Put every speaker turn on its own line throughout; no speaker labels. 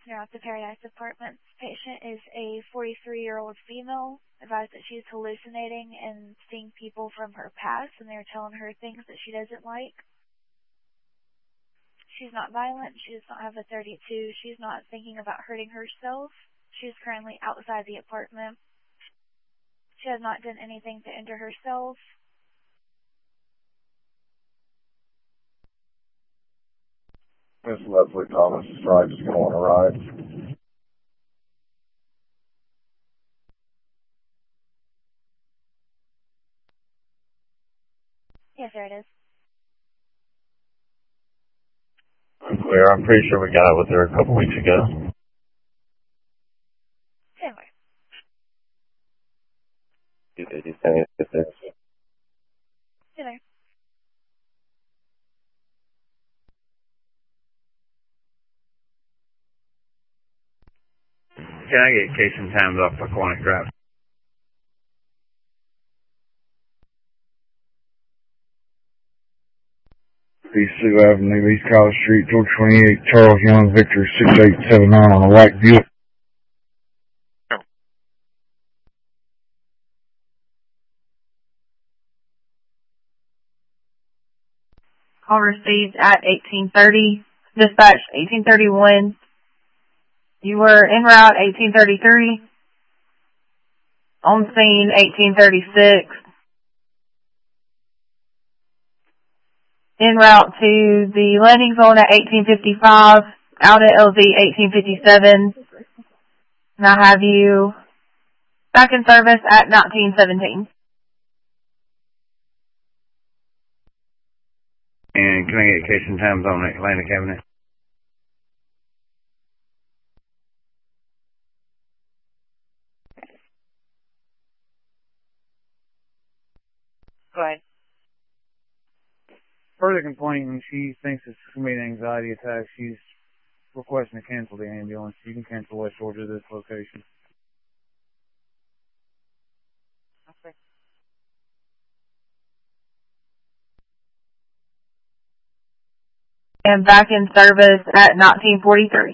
At the Paradise Apartments. Patient is a 43-year-old female, advised that she's hallucinating and seeing people from her past, and they're telling her things that she doesn't like. She's not violent. She does not have a 32. She's not thinking about hurting herself. She's currently outside the apartment. She has not done anything to injure herself.
Miss Leslie Thomas is right, just going to ride.
Yes, sir, it is.
Clear. I'm pretty sure we got it with her a couple weeks ago.
Anyway.
Did you say it?
Hey there.
Can I get case and times off Aquatic Drive? East Sioux Avenue, East College Street, George 28, Charles Young, Victor 6879 on the white Buick.
Call received at 1830. Dispatch 1831. You were en route 1833. On scene 1836. En route to the landing zone at 1855. Out at LZ 1857. And I have you back in service at 1917.
And can I get case and times on Atlantic Avenue?
Go ahead.
Further complaining, she thinks it's committing an anxiety attack. She's requesting to cancel the ambulance. You can cancel West Georgia to this location.
Okay. And back in service at 1943.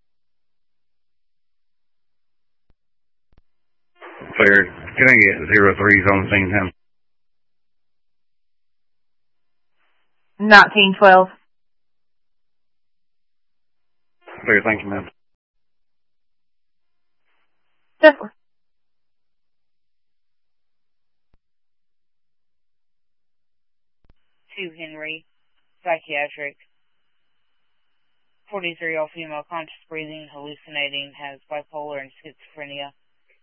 Clear. Can I get 03s on the same time?
1912.
Clear, thank you, ma'am.
Definitely.
To Henry, psychiatric, 43-year-old female, conscious breathing, hallucinating, has bipolar and schizophrenia.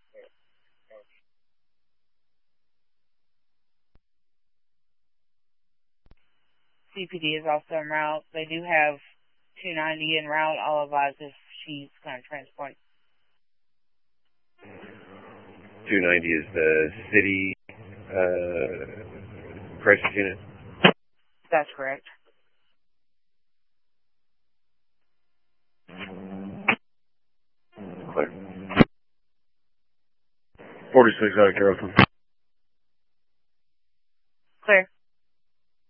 CPD is also en route. They do have 290 en route. I'll advise if she's going to transport.
290 is the city crisis unit.
That's correct.
Clear. 46 out of Carrollton.